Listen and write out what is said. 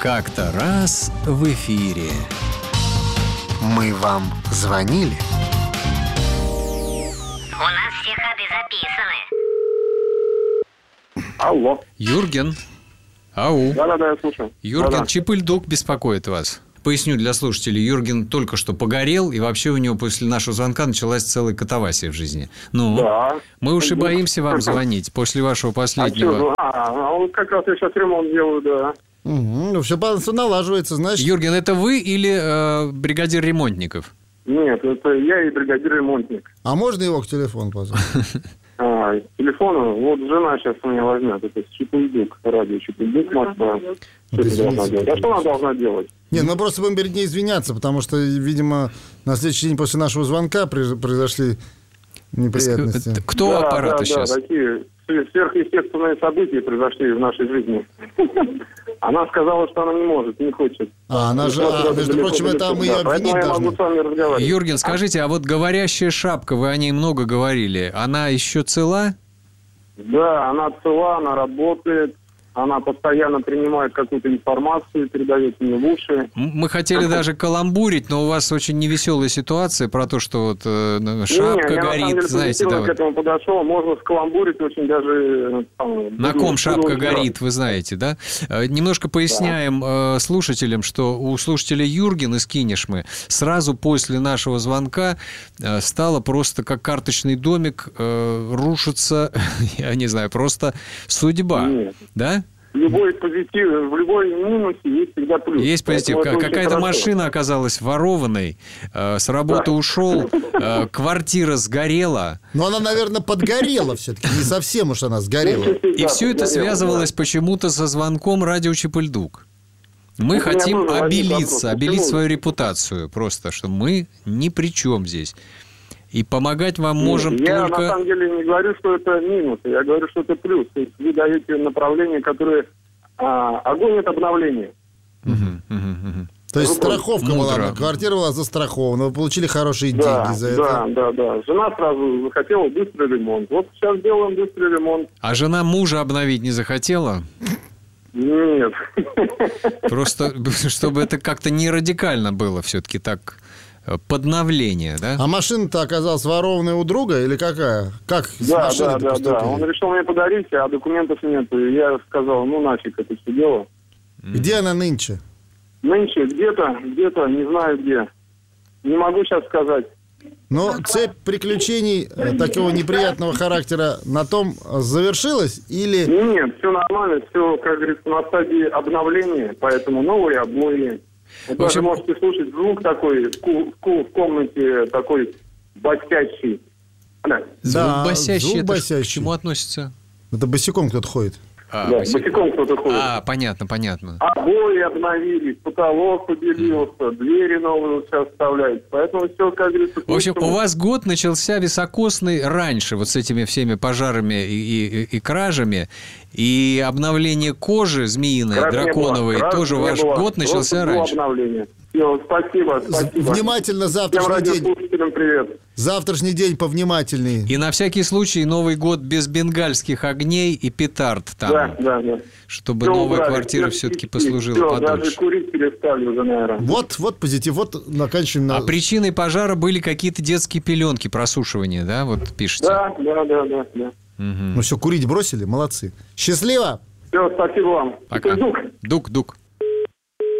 Как-то раз в эфире. Мы вам звонили? У нас все ходы записаны. Алло. Юрген. Ау. Да-да-да, я слушаю. Юрген, Да-да. Чип-Ильдук беспокоит вас. Поясню для слушателей. Юрген только что погорел, и вообще у него после нашего звонка началась целая катавасия в жизни. Ну, Да. мы уж и боимся вам звонить после вашего последнего... Вот как раз я сейчас ремонт делаю, да. Ну, все налаживается, значит. Юрген, это вы или бригадир ремонтников? Нет, это я и бригадир-ремонтник. А можно его к телефону позвать? Телефону, вот жена сейчас у меня возьмет. Это Чип-Ильдук, радио Чип-Ильдук, Москва. Что ты должна делать? А что она должна делать? Нет, мы просто будем перед ней извиняться, потому что, видимо, на следующий день после нашего звонка произошли неприятности. Кто у аппарата сейчас? Да, такие сверхъестественные события произошли в нашей жизни. Она сказала, что она не может, не хочет. Она же, между прочим, это мы ее обвинить поэтому я могу с вами разговаривать. Юрген, скажите, а вот говорящая шапка, вы о ней много говорили, она еще цела? Да, она цела, она работает. Она постоянно принимает какую-то информацию, передает мне в уши. Мы хотели даже каламбурить, но у вас очень невеселая ситуация про то, что вот шапка я, горит, на самом деле, знаете, да. к этому подошел, можно скаламбурить очень даже... На ком шапка горит, вы знаете, да? Немножко поясняем слушателям, что у слушателя Юрген из Кинешмы сразу после нашего звонка стало просто как карточный домик рушиться, я не знаю, просто судьба. Нет. Да? Любой позитив, в любой минусе есть всегда плюс. Есть позитив. Поэтому это Какая-то очень машина оказалась ворованной, с работы ушел, квартира сгорела. Но она, наверное, подгорела все-таки. Не совсем уж она сгорела. И все это связывалось почему-то со звонком радио Чип-Ильдук. Мы хотим обелить свою репутацию просто, что мы ни при чем здесь. И помогать вам можем я только... на самом деле не говорю, что это минус, я говорю, что это плюс. То есть вы даете направление, которое... огонь – это обновление. То есть страховка была, квартира была застрахована, вы получили хорошие деньги за это. Да. Жена сразу захотела быстрый ремонт. Вот сейчас делаем быстрый ремонт. А жена мужа обновить не захотела? Нет. Просто, чтобы это как-то не радикально было все-таки так... Подновление, да? А машина-то оказалась ворованная у друга или какая? Как с машиной-то поступили? Он решил мне подарить, а документов нет. И я сказал, нафиг это все дело. Где она нынче? Нынче где-то, не знаю где. Не могу сейчас сказать. Но цепь приключений такого неприятного характера на том завершилась или... Нет, все нормально, все, как говорится, на стадии обновления, поэтому новые обои. Вот даже можете слушать звук такой в комнате, такой басящий. Звук басящий, звук это басящий. к чему относится? Это босиком кто-то ходит. Босиком кто-то ходит. Понятно. Обои обновились, потолок побелился, двери новые сейчас вставляют. Поэтому все, как говорится... В общем, у вас год начался високосный раньше, вот с этими всеми пожарами и кражами, и обновление кожи змеиной, драконовой, тоже ваш год начался раньше. Обновление. Все, спасибо. Внимательно завтрашний день. Радиослушателям привет. Завтрашний день повнимательней. И на всякий случай Новый год без бенгальских огней и петард там. Да. Чтобы Все новая убрали, квартира все все-таки спички, послужила все, подольше. Даже курить перестали уже, наверное. Вот позитив, вот заканчиваем. А причиной пожара были какие-то детские пеленки, просушивание, да, вот пишете? Да. Ну все, курить бросили, молодцы. Счастливо! Все, спасибо вам. Пока. Дук.